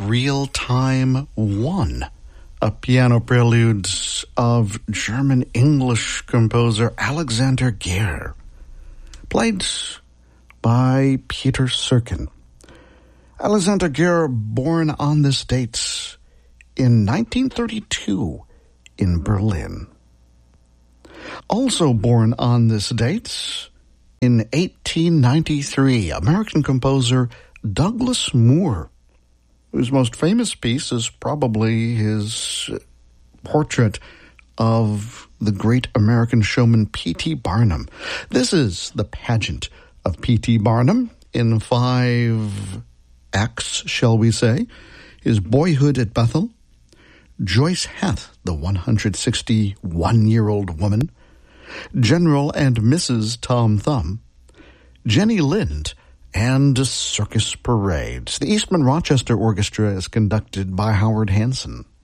Real-Time 1, a piano prelude of German-English composer Alexander Gerr, played by Peter Serkin. Alexander Gerr, born on this date in 1932 in Berlin. Also born on this date in 1893, American composer Douglas Moore, whose most famous piece is probably his portrait of the great American showman P.T. Barnum. This is the pageant of P.T. Barnum in 5 acts, shall we say. His boyhood at Bethel, Joyce Heth, the 161-year-old woman, General and Mrs. Tom Thumb, Jenny Lind, and circus parades. The Eastman Rochester Orchestra is conducted by Howard Hanson.